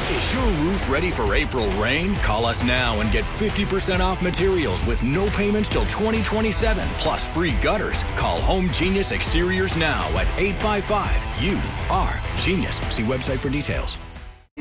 Is your roof ready for April rain? Call us now and get 50% off materials with no payments till 2027, plus free gutters. Call Home Genius Exteriors now at 855-U-R-GENIUS. See website for details.